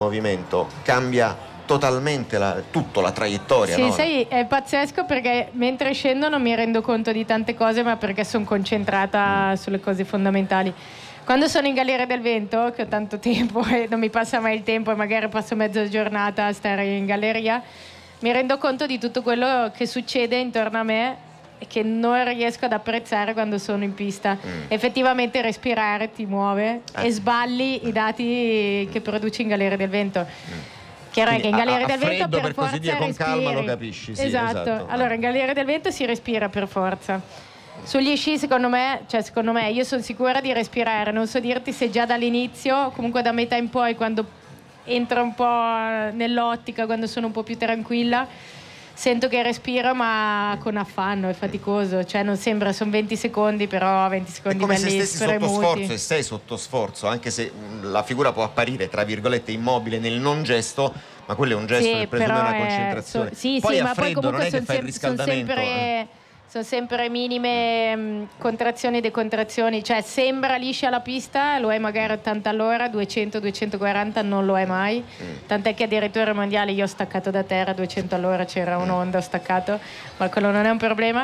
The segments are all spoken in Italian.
movimento cambia totalmente la traiettoria. Sì, no? sai, è pazzesco perché mentre scendo non mi rendo conto di tante cose, ma perché sono concentrata sulle cose fondamentali. Quando sono in Galleria del Vento, che ho tanto tempo e non mi passa mai il tempo e magari passo mezza giornata a stare in galleria, mi rendo conto di tutto quello che succede intorno a me e che non riesco ad apprezzare quando sono in pista. Effettivamente respirare ti muove e sballi i dati che produci in Galleria del Vento. Chiaro che in Galleria del Vento per così dire, con respiri. calma lo capisci. Sì, esatto. Allora in Galleria del Vento si respira per forza. Sugli sci secondo me io sono sicura di respirare, non so dirti se già dall'inizio, comunque da metà in poi, quando entro un po' nell'ottica, quando sono un po' più tranquilla, sento che respiro ma con affanno, è faticoso, cioè non sembra, sono 20 secondi, però 20 secondi è come belli, se stessi sotto spremuti. sforzo, e sei sotto sforzo, anche se la figura può apparire tra virgolette immobile nel non gesto, ma quello è un gesto che presume una concentrazione. Poi a ma freddo poi comunque non è che fai il riscaldamento. sono sempre minime contrazioni e decontrazioni, cioè sembra liscia la pista, lo è magari 80 all'ora, 200-240 non lo è mai, tant'è che addirittura ai mondiali io ho staccato da terra 200 all'ora, c'era un'onda, ho staccato, ma quello non è un problema.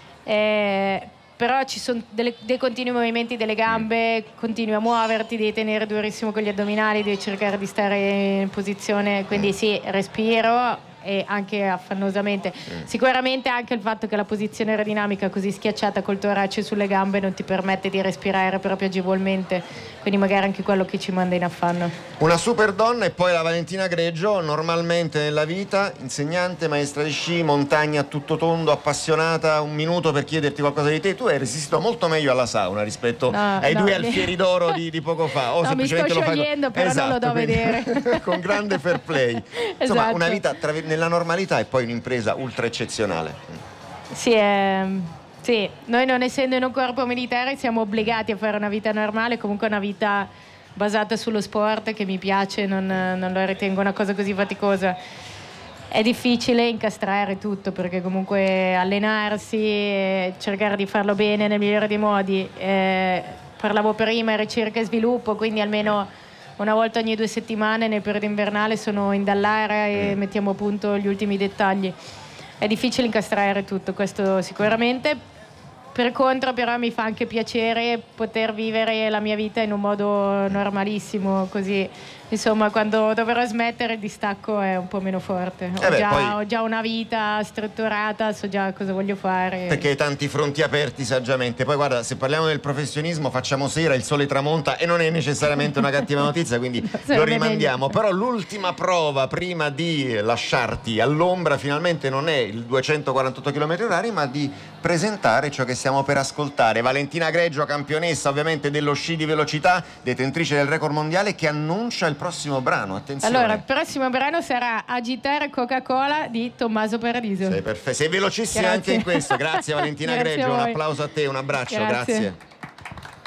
Però ci sono dei continui movimenti delle gambe, continui a muoverti, devi tenere durissimo con gli addominali, devi cercare di stare in posizione, quindi sì, respiro e anche affannosamente. Sicuramente anche il fatto che la posizione aerodinamica così schiacciata col torace sulle gambe non ti permette di respirare proprio agevolmente, quindi magari anche quello che ci manda in affanno. Una super donna. E poi la Valentina Greggio, normalmente nella vita insegnante, maestra di sci, montagna a tutto tondo, appassionata. Un minuto per chiederti qualcosa di te. Tu hai resistito molto meglio alla sauna rispetto ai due alfieri d'oro di poco fa, o semplicemente mi sto sciogliendo, però non lo do a vedere. Con grande fair play. Insomma, esatto. Una vita nella normalità e poi un'impresa ultra eccezionale. Sì, noi non essendo in un corpo militare siamo obbligati a fare una vita normale, comunque una vita basata sullo sport che mi piace, non lo ritengo una cosa così faticosa. È difficile incastrare tutto perché comunque allenarsi, cercare di farlo bene nel migliore dei modi. Parlavo prima ricerca e sviluppo, quindi almeno una volta ogni 2 settimane nel periodo invernale sono in Dallara e mettiamo a punto gli ultimi dettagli. È difficile incastrare tutto, questo sicuramente. Per contro però mi fa anche piacere poter vivere la mia vita in un modo normalissimo, così insomma quando dovrò smettere il distacco è un po' meno forte. Ho già una vita strutturata, so già cosa voglio fare. Perché hai tanti fronti aperti saggiamente. Poi guarda, se parliamo del professionismo, facciamo sera, il sole tramonta e non è necessariamente una cattiva notizia, quindi lo rimandiamo. Però l'ultima prova prima di lasciarti all'ombra finalmente non è il 248 km/h, ma di presentare ciò che stiamo per ascoltare. Valentina Greggio, campionessa ovviamente dello sci di velocità, detentrice del record mondiale, che annuncia il prossimo brano. Attenzione. Allora, il prossimo brano sarà Agitare Coca-Cola di Tommaso Paradiso. Sei velocissima. Grazie. Anche in questo. Grazie Valentina Grazie Greggio, un applauso a te, un abbraccio. Grazie.